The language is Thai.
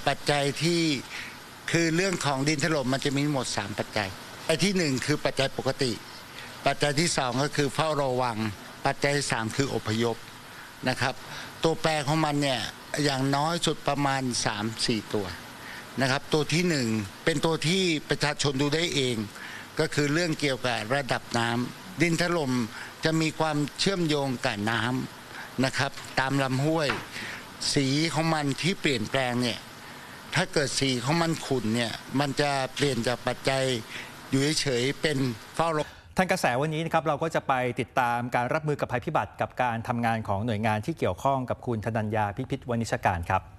ปัจจัยที่คือเรื่องของดินถล่มมันจะมีทั้งหมด3ปัจจัยไอ้ที่1คือปัจจัยปกติปัจจัยที่2ก็คือเฝ้าระวังปัจจัยที่3คืออพยพนะครับตัวแปรของมันเนี่ยอย่างน้อยสุดประมาณ 3-4 ตัวนะครับตัวที่1เป็นตัวที่ประชาชนดูได้เองก็คือเรื่องเกี่ยวกับระดับน้ำดินถล่มจะมีความเชื่อมโยงกับน้ำนะครับตามลำห้วยสีของมันที่เปลี่ยนแปลงเนี่ยถ้าเกิดสีของมันขุ่นเนี่ยมันจะเปลี่ยนจากปัจจัยอยู่เฉยๆเป็นเฝ้าระวังทันกระแสวันนี้นะครับเราก็จะไปติดตามการรับมือกับภัยพิบัติกับการทำงานของหน่วยงานที่เกี่ยวข้องกับคุณธนัญญาพิพิธวณิชการครับ